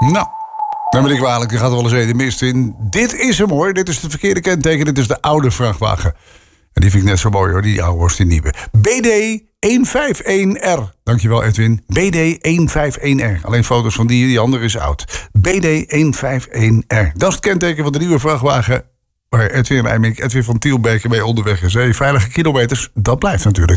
Nou, neem me niet kwalijk, je gaat er wel eens de mist in. Dit is hem hoor, dit is het verkeerde kenteken. Dit is de oude vrachtwagen. En die vind ik net zo mooi hoor, die oude was die nieuwe. BD151R. Dankjewel Edwin. BD151R. Alleen foto's van die andere is oud. BD151R. Dat is het kenteken van de nieuwe vrachtwagen waar Edwin van Tielbeek mee onderweg is. Hey, veilige kilometers, dat blijft natuurlijk.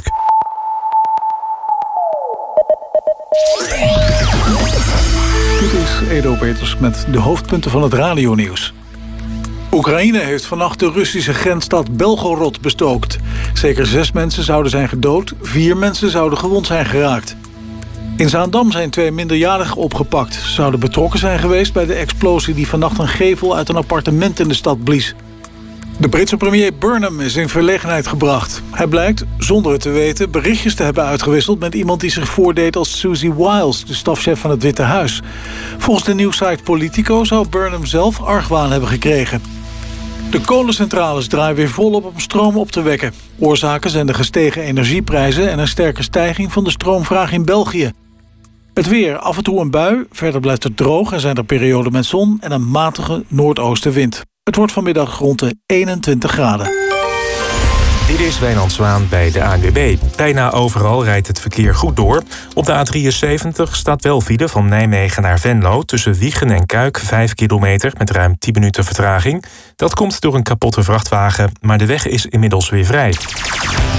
Dit is Edo Peters met de hoofdpunten van het radionieuws. Oekraïne heeft vannacht de Russische grensstad Belgorod bestookt. Zeker 6 mensen zouden zijn gedood, 4 mensen zouden gewond zijn geraakt. In Zaandam zijn 2 minderjarigen opgepakt. Ze zouden betrokken zijn geweest bij de explosie die vannacht een gevel uit een appartement in de stad blies. De Britse premier Burnham is in verlegenheid gebracht. Hij blijkt, zonder het te weten, berichtjes te hebben uitgewisseld met iemand die zich voordeed als Susie Wiles, de stafchef van het Witte Huis. Volgens de nieuwssite Politico zou Burnham zelf argwaan hebben gekregen. De kolencentrales draaien weer volop om stroom op te wekken. Oorzaken zijn de gestegen energieprijzen en een sterke stijging van de stroomvraag in België. Het weer, af en toe een bui, verder blijft het droog en zijn er perioden met zon en een matige noordoostenwind. Het wordt vanmiddag rond de 21 graden. Dit is Wijnand Zwaan bij de ANWB. Bijna overal rijdt het verkeer goed door. Op de A73 staat wel file van Nijmegen naar Venlo tussen Wijchen en Kuik 5 kilometer met ruim 10 minuten vertraging. Dat komt door een kapotte vrachtwagen, maar de weg is inmiddels weer vrij.